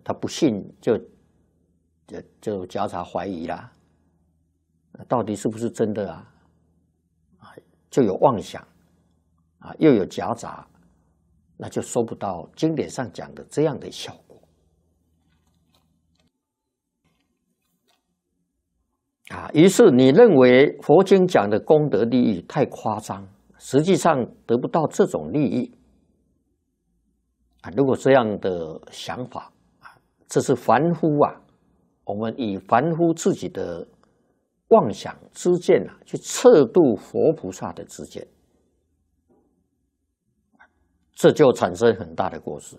他不信就夹杂怀疑啦，到底是不是真的啊？就有妄想啊，又有夹杂，那就收不到经典上讲的这样的效果啊。于是你认为佛经讲的功德利益太夸张，实际上得不到这种利益啊。如果这样的想法啊，这是凡夫啊，我们以凡夫自己的妄想知见啊，去测度佛菩萨的知见，这就产生很大的过失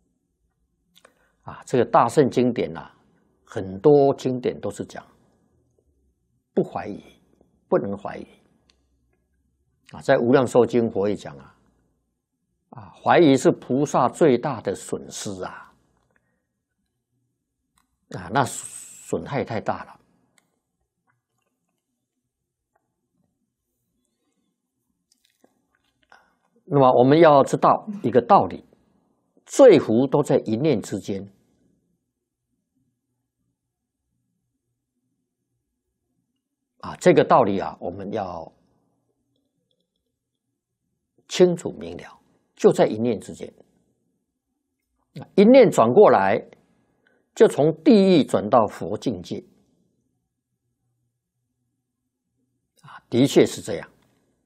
啊。这个大乘经典啊，很多经典都是讲不怀疑，不能怀疑啊。在无量寿经佛也讲啊，怀疑是菩萨最大的损失啊，那损害太大了。那么我们要知道一个道理，罪福都在一念之间啊。这个道理啊，我们要清楚明了，就在一念之间。一念转过来，就从地狱转到佛境界啊，的确是这样。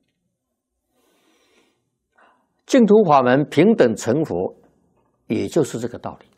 净土法门平等成佛，也就是这个道理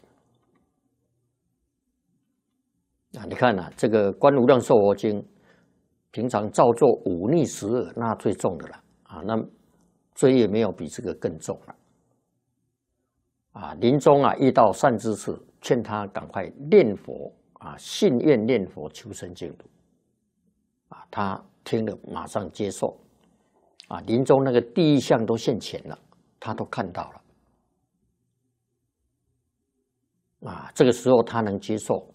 啊。你看这个《观无量寿佛经》，平常照做忤逆十恶，那最重的了啊。那罪业没有比这个更重了啊。临终遇到善知识，劝他赶快念佛啊，信愿念佛求生净土啊。他听了马上接受啊。临终那个地狱相都现前了。他都看到了啊，这个时候他能接受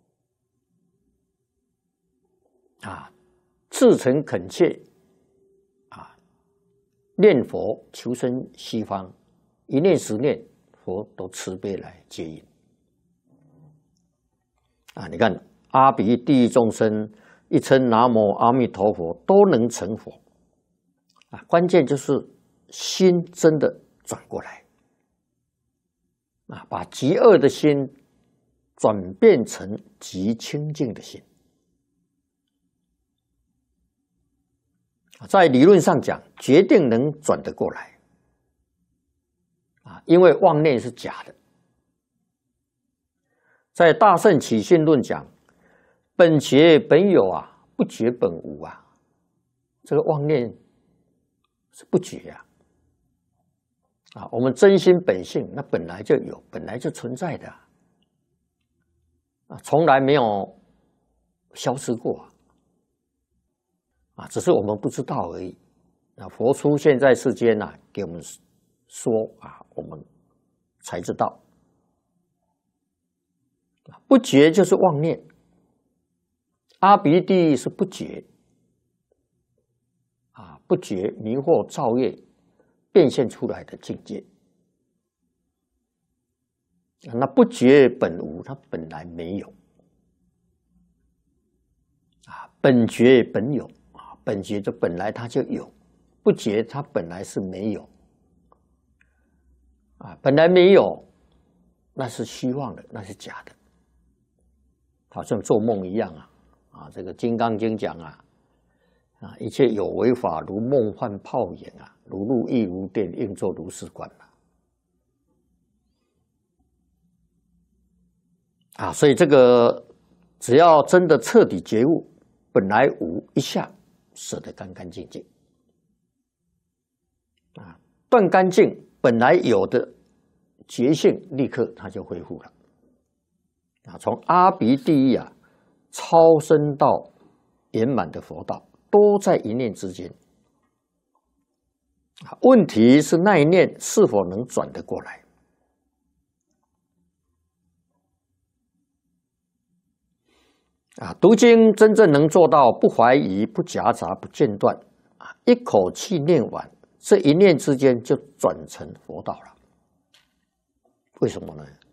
啊，至诚恳切啊，念佛求生西方，一念十念，佛都慈悲来接引啊。你看阿鼻地狱众生一称南无阿弥陀佛，都能成佛啊。关键就是心真的转过来啊，把极恶的心转变成极清净的心。在理论上讲，决定能转得过来啊，因为妄念是假的。在《大乘起信论》讲，本觉本有啊，不觉本无啊。这个妄念是不觉啊，我们真心本性那本来就有，本来就存在的啊，从来没有消失过啊，只是我们不知道而已。那佛出现在世间给我们说我们才知道。不觉就是妄念，阿鼻地狱是不觉啊，不觉迷惑造业变现出来的境界。那不觉本无，它本来没有啊，本觉本有啊，本觉就本来它就有，不觉它本来是没有啊，本来没有，那是虚妄的，那是假的。好像做梦一样啊，这个《金刚经》讲一切有为法如梦幻泡影如露亦如电，应作如是观所以这个只要真的彻底觉悟，本来无一下舍得干干净净断干净本来有的觉性，立刻它就恢复了从阿鼻地狱超生到圆满的佛道，都在一念之间问题是那一念是否能转得过来读经真正能做到不怀疑、不夹杂、不间断一口气念完，这一念之间就转成佛道了。为什么呢？